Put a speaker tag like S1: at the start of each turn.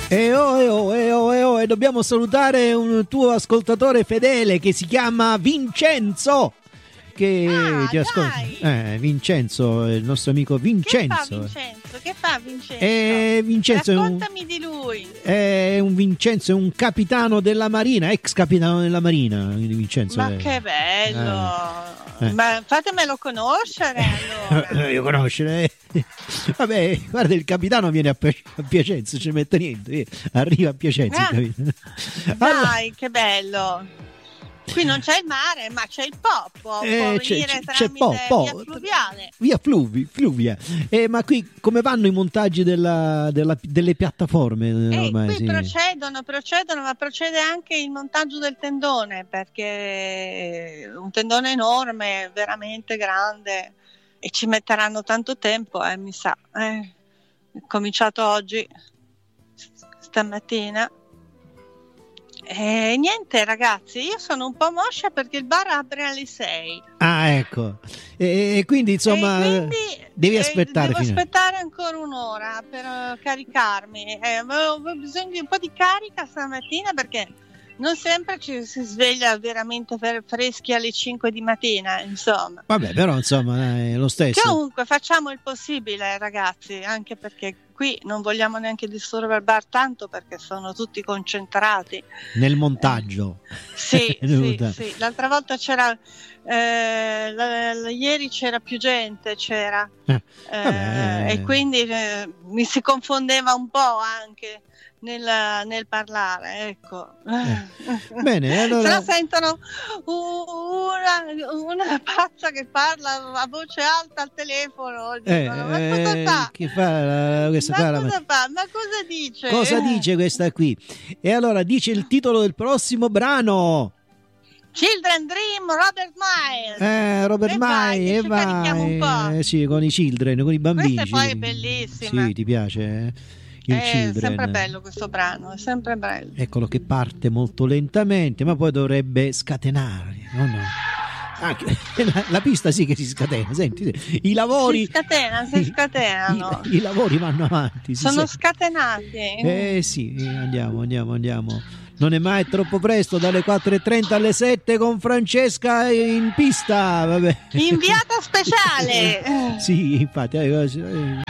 S1: E dobbiamo salutare un tuo ascoltatore fedele che si chiama Vincenzo, che ti ascolta. Vincenzo, il nostro amico Vincenzo.
S2: Che fa Vincenzo?
S1: Vincenzo
S2: raccontami di lui.
S1: È un capitano della Marina, ex capitano della Marina. Vincenzo
S2: che bello! Ma fatemelo conoscere allora.
S1: Io conoscere. Vabbè, guarda, il capitano viene a Piacenza, ci mette niente, arriva a Piacenza.
S2: Dai, che bello! Qui non c'è il mare, ma c'è il Po, può venire tramite via fluviale.
S1: Via fluvia. Ma qui come vanno i montaggi delle piattaforme?
S2: Ormai, qui procedono, ma procede anche il montaggio del tendone, perché è un tendone enorme, veramente grande, e ci metteranno tanto tempo, mi sa. È cominciato oggi, stamattina. Niente ragazzi, io sono un po' moscia perché il bar apre alle 6.
S1: Ah, ecco. E quindi insomma devi aspettare.
S2: Devo aspettare ancora un'ora per caricarmi. Avevo bisogno di un po' di carica stamattina perché non sempre ci si sveglia veramente freschi alle 5 di mattina, insomma.
S1: Vabbè, però insomma è lo stesso.
S2: Comunque facciamo il possibile ragazzi, anche perché qui non vogliamo neanche disturbare il bar tanto perché sono tutti concentrati
S1: nel montaggio.
S2: Sì. L'altra volta c'era ieri c'era più gente, e quindi mi si confondeva un po' anche nel parlare, ecco.
S1: Bene, allora
S2: se no sentono una pazza che parla a voce alta al telefono, dicono, ma cosa fa?
S1: Che fa questa qua?
S2: Ma cosa dice?
S1: Cosa dice questa qui? E allora dice il titolo del prossimo brano.
S2: Children Dream, Robert Miles.
S1: Robert Miles,
S2: ci carichiamo un po'.
S1: Sì, con i children, con i bambini.
S2: Questa poi è bellissima.
S1: Sì, ti piace?
S2: È sempre bello questo brano, è sempre bello.
S1: Eccolo che parte molto lentamente, ma poi dovrebbe scatenare. No. La pista sì che si scatena, senti, i lavori
S2: si scatenano.
S1: I lavori vanno avanti.
S2: Sono scatenati.
S1: Sì, andiamo. Non è mai troppo presto, dalle 4:30 alle 7 con Francesca in pista, vabbè.
S2: Inviata speciale.
S1: Sì, infatti.